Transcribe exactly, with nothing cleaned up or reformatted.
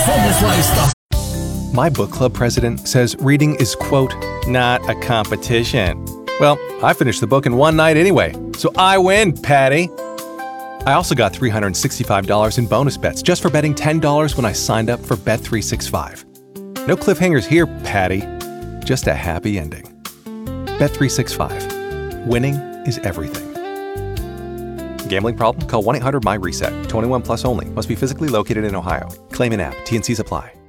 Somos la estación. My book club president says reading is, quote, not a competition. Well, I finished the book in one night anyway, so I win, Patty. I also got three hundred sixty-five dollars in bonus bets just for betting ten dollars when I signed up for Bet three sixty-five. No cliffhangers here, Patty. Just a happy ending. Bet three sixty-five. Winning is everything. Gambling problem? Call one eight hundred my reset. twenty-one plus only. Must be physically located in Ohio. Claim in app. T and C's apply.